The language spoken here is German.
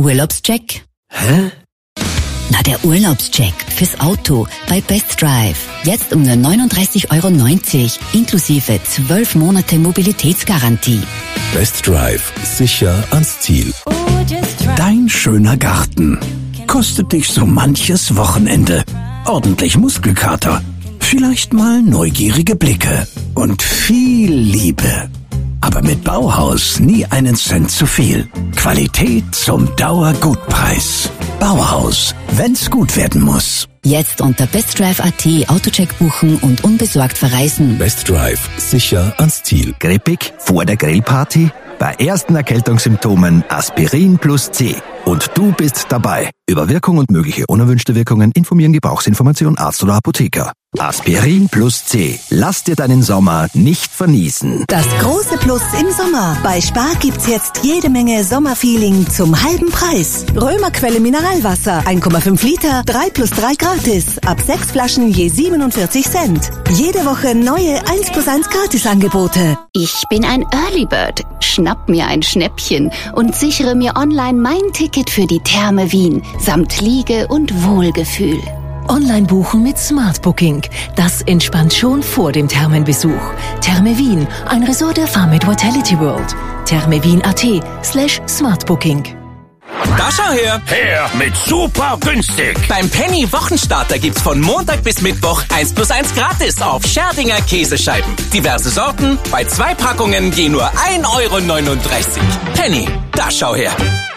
Urlaubscheck? Hä? Na, der Urlaubscheck fürs Auto bei Best Drive. Jetzt um nur 39,90 € inklusive 12 Monate Mobilitätsgarantie. Best Drive. Sicher ans Ziel. Dein schöner Garten kostet dich so manches Wochenende. Ordentlich Muskelkater, vielleicht mal neugierige Blicke und viel Liebe. Aber mit Bauhaus nie einen Cent zu viel. Qualität zum Dauergutpreis. Bauhaus, wenn's gut werden muss. Jetzt unter bestdrive.at Autocheck buchen und unbesorgt verreisen. Best Drive. Sicher ans Ziel. Grippig vor der Grillparty? Bei ersten Erkältungssymptomen Aspirin plus C. Und du bist dabei. Über Wirkung und mögliche unerwünschte Wirkungen informieren Gebrauchsinformation Arzt oder Apotheker. Aspirin plus C. Lass dir deinen Sommer nicht verniesen. Das große Plus im Sommer. Bei Spar gibt's jetzt jede Menge Sommerfeeling zum halben Preis. Römerquelle Mineralwasser, 1,5 Liter, 3+3 gratis. Ab 6 Flaschen je 47 Cent. Jede Woche neue 1+1 Gratisangebote. Ich bin ein Early Bird. Schnapp mir ein Schnäppchen und sichere mir online mein Ticket für die Therme Wien samt Liege und Wohlgefühl. Online buchen mit Smart Booking. Das entspannt schon vor dem Thermenbesuch. Therme Wien, ein Resort der Farmit Vitality World. thermewien.at/smartbooking. Da schau her! Her mit super günstig! Beim Penny Wochenstarter gibt's von Montag bis Mittwoch 1+1 gratis auf Scherdinger Käsescheiben. Diverse Sorten, bei 2 Packungen je nur 1,39 €. Penny, da schau her!